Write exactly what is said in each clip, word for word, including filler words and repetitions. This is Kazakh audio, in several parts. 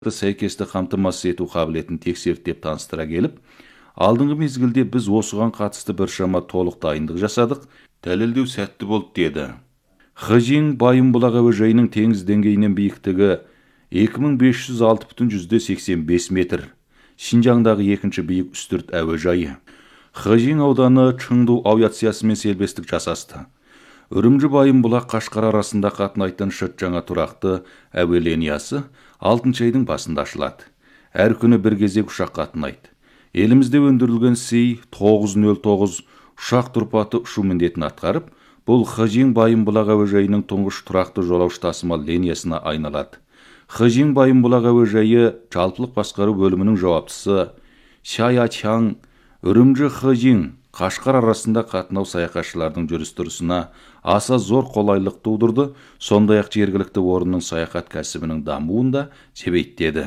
сәйкесті қамтамасыз ету қабілетін тексерді деп таныстыра келіп, алдыңғы мезгілде біз осыған қатысты біршама толық дайындық жасадық, дәлелдеу сәтті болды деді. Хэжин Байымбұлақ әуежайының теңіз деңгейінен биіктігі екі мың бес жүз алты бүтін жүзден сексен бес метр. Шинжаңдағы екінші биік үстірт әуежайы. Хэжин ауданы Чыңду авиациясымен сербестік жасасты. Үрімжі Байымбұлақ Қашқар арасында қатынайтын шыт жаңа тұрақты әуе линиясы алтыншы айдың басында ашылады. Әр күні бір кезек ұшақ қатынайды. Елімізде өндірілген Си тоғыз нөл тоғыз ұшақ тұрпаты ұшу міндетін атқарып, бұл Хэжин Байымбұлақ әуежайының тұңғыш тұрақты жолаушы тасымал линиясына айналады. Хэжин Байымбұлақ әуежайы жалпылық басқару бөлімінің жауаптысы Шаячаң Үрімжі Хэжин Қашқар арасында қатынау саяхатшылардың жүріс-тұрысына аса зор қолайлық тудырды, сондай-ақ жергілікті орынның саяхат кәсібінің дамуында себептеді.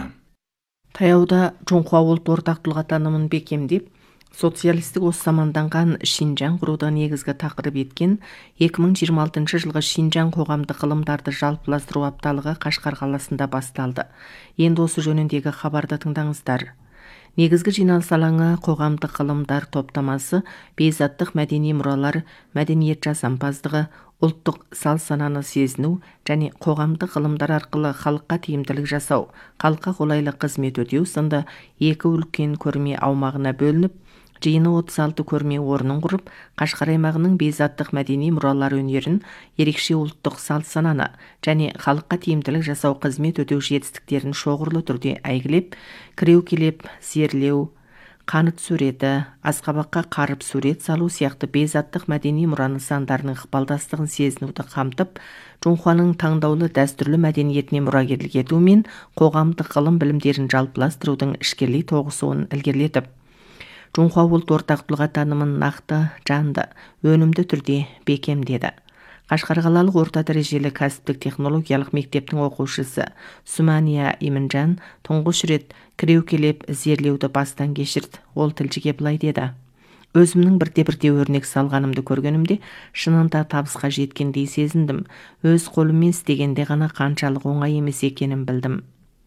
Таяуда Жоңхуа ұлт ортақтылығы танымын бекемдеп, социалистік осы заманданған Шинжаң құруды негізгі тақырып еткен екі мың жиырма алтыншы жылғы Шинжаң қоғамдық ғылымдарды жалпыластыру апталығы Қашқар қаласында басталды. Енді осы жөніндегі хабарды тыңдаңыздар. Негізгі жиналыс алаңы қоғамдық ғылымдар топтамасы, бейзаттық мәдени мұралар, мәдениет жасампаздығы, ұлттық сал-сананы сезіну және қоғамдық ғылымдар арқылы халыққа тиімділік жасау, халыққа қолайлы қызмет өтеу сынды екі үлкен көрме аумағына бөлініп, жиыны отыз алты көрме орнын құрып, Қашқар аймағының бейзаттық мәдени мұралар өнерін, ерекше ұлттық сал-сананы және халыққа тиімділік жасау қызмет өтеу жетістіктерін шоғырлы түрде әйгілеп, кіреу-келеп, зерлеу, қанат суреті, асқабаққа қарып сурет салу сияқты бейзаттық мәдени мұра нысандарының ықпалдастығын сезінуді қамтып, Жоңхуаның таңдаулы дәстүрлі мәдениетіне мұрагерлік ету мен қоғамдық ғылым білімдерін жалпыластырудың ішкерлей тоғысуын ілгерілетіп, Жоңхуа ұлт ортақтылығы танымын нақты, жанды, өнімді түрде бекемдеді. Қашқар қалалық орта дәрежелі кәсіптік технологиялық мектептің оқушысы Сумания Иминжан тұңғыш рет кіреу-келеп зерлеуді бастан кешірді. Ол тілшіге былай деді: Өзімнің бірте-бірте өрнек салғанымды көргенімде, шынында табысқа жеткендей сезіндім. Өз қолыммен істегенде ғана қаншалық оңай емес екенін білдім.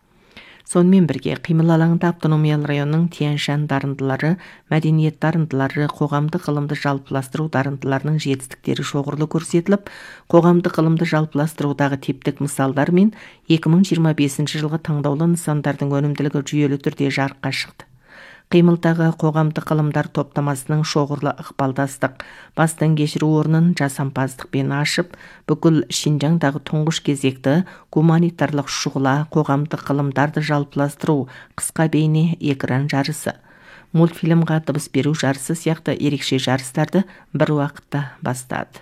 Сонымен бірге, Қимыл алаңында автономиялы районның Тянь-Шань дарындылары, мәдениет дарындылары, қоғамдық ғылымды жалпыластыру дарындыларының жетістіктері шоғырлы көрсетіліп, қоғамдық ғылымды жалпыластырудағы типтік мысалдар мен екі мың жиырма бесінші жылғы таңдаулы нысандардың өнімділігі жүйелі түрде жарыққа шықты. Қимылдағы қоғамдық ғылымдар топтамасының шоғырлы ықпалдастық, бастан кешіру орнын жасампаздықпен ашып, бүкіл Шинжаңдағы тұңғыш кезекті гуманитарлық шұғыла қоғамдық ғылымдарды жалпыластыру қысқа бейне экран жарысы, мультфильмға дыбыс беру жарысы сияқты ерекше жарыстарды бір уақытта бастады.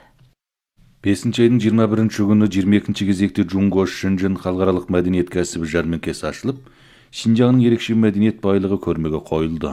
бесінші айдың жиырма бірінші күні жиырма екінші кезекте Джунго Шэньчжэн халықаралық мәдениет кәсібі жәрмеңкесі ашылып, Шинжаңның ерекше мәдениет байлығы көрмеге қойылды.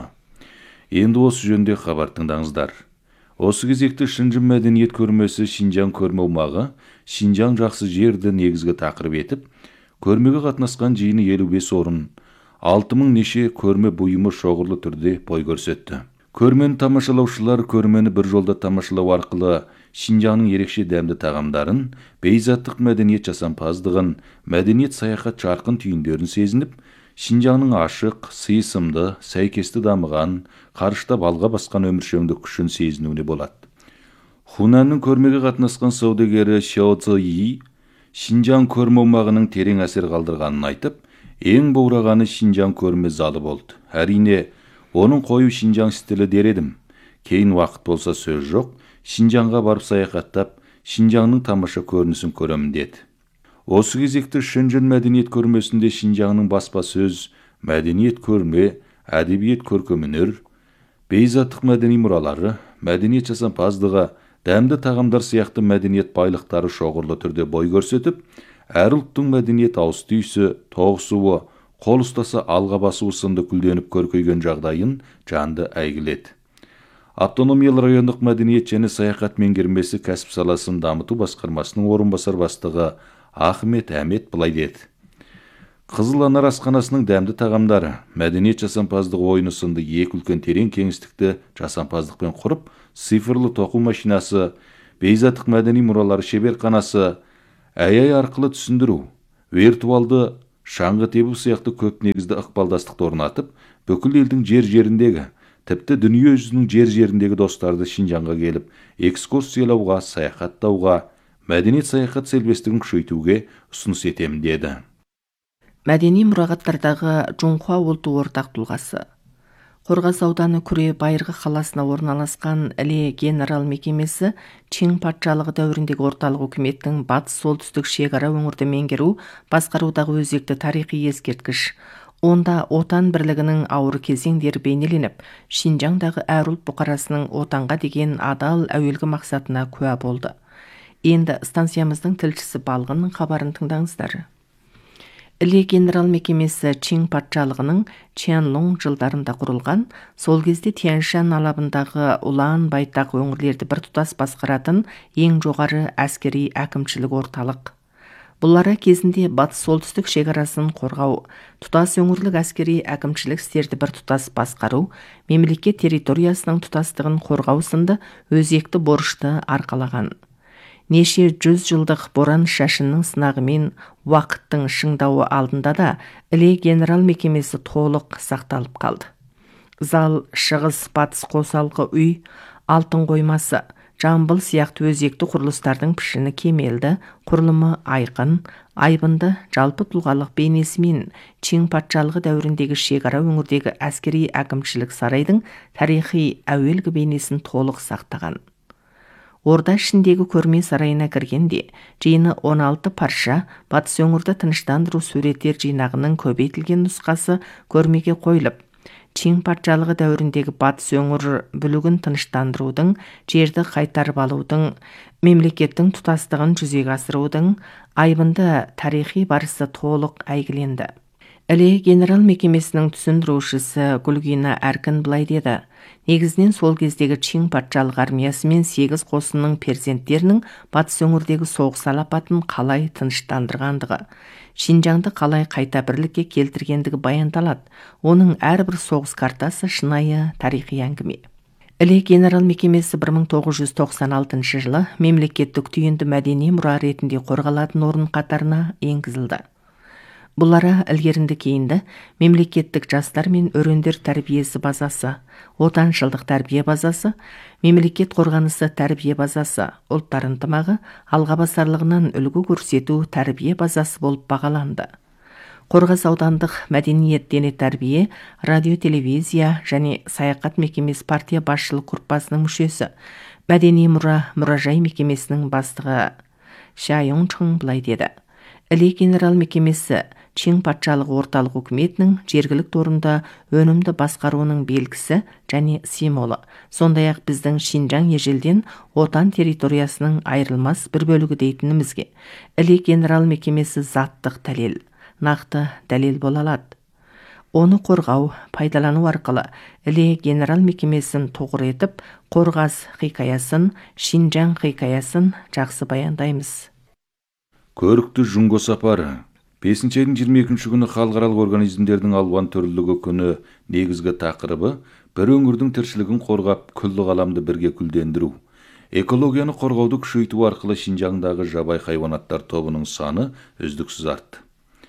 Енді осы жөнде хабар тыңдаңыздар. Осы кезекте Шэньчжэн мәдениет көрмесі Шинжаң көрме аумағы Шинжаң жақсы жерді негізгі тақырып етіп, көрмеге қатынасқан жиыны елу бес орын, алты мың неше көрме бұйымы шоғырлы түрде бой көрсетті. Көрмені тамашалаушылар көрмені бір жолда тамашалау арқылы Шинжаңның ерекше дәмді тағамдарын, бейзаттық мәдениет жасампаздығын, мәдениет саяхат жарқын түйіндерін сезініп, Шинжаңның ашық, сыйсымды, сәйкесті дамыған, қарыштап алға басқан өміршеңдік күшін сезінуіне болады. Хунанның көрмеге қатынасқан саудагері Шяо Цзъи Шинжаң көрме аумағының терең әсер қалдырғанын айтып, ең баурағаны Шинжаң көрме залы болды. Әрине, оның қою Шинжаң стилі дер едім. Кейін уақыт болса сөз жоқ, Шинжаңға барып саяхаттап, Шинжаңның тамаша көрінісін көремін деді. Осы кезекті Шэньчжэн мәдениет көрмесінде Шинжаңның баспасөз, мәдениет көрме, әдебиет көркемөнер, бейзаттық мәдени мұралары, мәдениет жасампаздығы, дәмді тағамдар сияқты мәдениет байлықтары шоғырлы түрде бой көрсетіп, әр ұлттың мәдениет ауыз түйісі, тоғысуы, қол ұстаса алға басуы сынды күлденіп көркейген жағдайын жанды әйгіледі. Автономиялы райондық мәдениет және саяхат меңгермесі кәсіп саласын дамыту басқармасының орынбасар бастығы Ахмет Әмет былай деді: Қызыл анар асханасының дәмді тағамдары, мәдениет жасампаздығы ойыны сынды екі үлкен терең кеңістікті жасампаздықпен құрып, цифрлы тоқу машинасы, бейзаттық мәдени мұралары шеберханасы, әй арқылы түсіндіру, виртуалды шаңғы тебу сияқты көп негізді ықпалдастықты орнатып, бүкіл елдің жер-жеріндегі, тіпті дүние жүзінің жер-жеріндегі достарды Шинжаңға келіп, экскурсиялауға, саяхаттауға, мәдениет саяхат селбестігін күшейтуге ұсыныс етемін деді. Мәдени мұрағаттардағы Жунхуа ұлты ортақ тұлғасы. Қорғас ауданы Күре Байырғы қаласына орналасқан Іле генерал мекемесі Чин патшалығы дәуіріндегі орталық үкіметтің батыс солтүстік шекара өңірді меңгеру, басқарудағы өзекті тарихи ескерткіш. Онда отан бірлігінің ауыр кезеңдері бейнеленіп, Шинжаңдағы әр ұлт бұқарасының отанға деген адал әуелгі мақсатына куә болды. Енді станциямыздың тілшісі Балғынның хабарын тыңдаңыздар. Іле генерал мекемесі Чин патшалығының Чянлong жылдарында құрылған, сол кезде Тянь-Шань алабындағы ұлан байтақ өңірлерді бір тұтас басқаратын ең жоғары әскери әкімшілік орталық. Бұлары кезінде батыс солтүстік шекарасын қорғау, тұтас өңірлік әскери әкімшілік істерді бір тұтас басқару, мемлекет территориясының тұтастығын қорғау сынды өзекті борышты арқалаған. Неше жүз жылдық боран шашынның сынағымен уақыттың шыңдауы алдында да Іле генерал мекемесі толық сақталып қалды. Зал, шығыс батыс қосалқы үй, алтын қоймасы, жамбыл сияқты өзекті құрылыстардың пішіні кемелді, құрылымы айқын, айбынды, жалпы тұлғалық бейнесімен Чин патшалығы дәуіріндегі шекара өңірдегі әскери әкімшілік сарайдың тарихи әуелгі бейнесін толық сақтаған. Орда ішіндегі көрме сарайына кіргенде, жиыны он алты парша батыс өңірді тыныштандыру суреттер жинағының көбейтілген нұсқасы көрмеге қойылып, Чин патшалығы дәуіріндегі батыс өңір бүлігін тыныштандырудың, жерді қайтарып алудың, мемлекеттің тұтастығын жүзеге асырудың айбынды тарихи барысы толық әйгіленді. Іле генерал мекемесінің түсіндірушісі Гүлгина Әркін былай деді: негізінен сол кездегі Чин патшалық армиясы мен сегіз қосынның перзенттерінің батыс өңірдегі соғыс алапатын қалай тыныштандырғандығы, Шинжаңды қалай қайта бірлікке келтіргендігі баяндалады. Оның әрбір соғыс картасы шынайы тарихи әңгіме. Іле генерал мекемесі бір мың тоғыз жүз тоқсан алтыншы жылы мемлекеттік түйінді мәдени мұра ретінде қорғалатын орын қатарына енгізілді. Бұлары ілгерінді кейінді мемлекеттік жастар мен өрендер тәрбиесі базасы, отаншылдық тәрбие базасы, мемлекет қорғанысы тәрбие базасы, ұлттар ынтымағы, алға басарлығынан үлгі көрсету тәрбие базасы болып бағаланды. Қорғас аудандық мәдениет дене тәрбие, радио телевизия және саяхат мекемесі партия басшылық құрпасының мүшесі, мәдени мұра мұражай мекемесінің бастығы Шайончың былай деді: Іле генерал мекемесі Чин патшалығы орталық үкіметінің жергілікті орында өнімді басқаруының белгісі және символы. Сондай-ақ біздің Шинжаң ежелден отан территориясының айырылмас бір бөлігі дейтінімізге Іле генерал мекемесі заттық дәлел, нақты дәлел бола алады. Оны қорғау, пайдалану арқылы Іле генерал мекемесін тоғыр етіп, Қорғас хикаясын, Шинжаң хикаясын жақсы баяндаймыз. Көрікті Жунго сапары. бесінші айдың жиырма екінші күні халықаралық организмдердің алуан түрлілігі күні негізгі тақырыбы бір өңірдің тіршілігін қорғап, күллі ғаламды бірге күлдендіру. Экологияны қорғауды күшейту арқылы Шинжаңдағы жабай хайуанаттар тобының саны үздіксіз артты.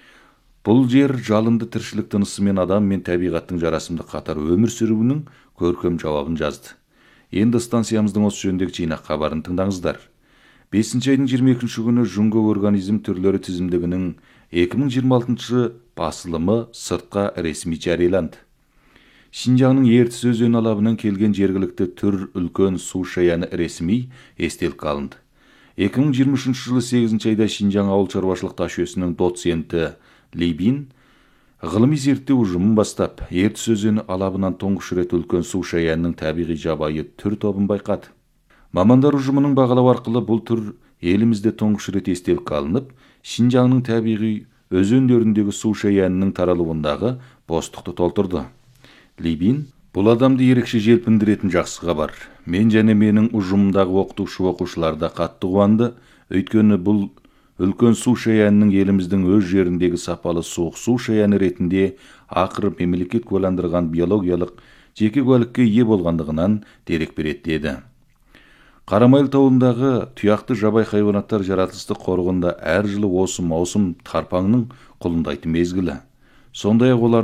Бұл жер жалынды тіршілік тынысы мен адам мен табиғаттың жарасымды қатар өмір сүруінің көркем жауабын жазды. Енді станциямыздың осы жөніндегі жинақ хабарын тыңдаңыздар. бесінші айдың жиырма екінші күні Жунго организм түрлері тізімдігінің екі мың жиырма алтыншы басылымы сыртқа ресми жарияланды. Шинжаңның ертіс өзені алабынан келген жергілікті түр үлкен су шаяны ресми естелік алынды. екі мың жиырма үшінші жылы сегізінші айда Шинжаң ауыл шаруашылық таш жүйесінің доценті Ли Бин ғылыми зерттеу ұжымын бастап, ертіс өзені алабынан тұңғыш рет үлкен су шаянының табиғи жабайы түр тобын байқады. Мамандар ұжымының бағалау арқылы бұл түр елімізде тұңғыш рет естелік алынып, Шинжаңның табиғи өзендеріндегі су шаянының таралуындағы бостықты толтырды. Ли Бин: бұл адамды ерекше желпіндіретін жақсы хабар. Мен және менің ұжымымдағы оқытушы оқушыларда қатты қуанды, өйткені бұл үлкен су шаянының еліміздің өз жеріндегі сапалы суық су шаяны ретінде ақыры мемлекет куәландырған биологиялық жеке куәлікке ие болғандығынан дерек береді деді. Карамайыл тауындағы тұяқты жабай хайванаттар жаратылыстық қорығында әр жылы осы маусым тарпаңның құлындайтын мезгілі. Сондай-ақ олар